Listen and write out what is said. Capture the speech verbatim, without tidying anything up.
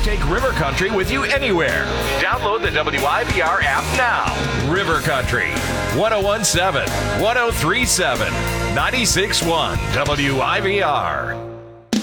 Take River Country with you anywhere. Download the W I B R app now. River Country, one oh one point seven, one oh three point seven, ninety-six point one W I B R.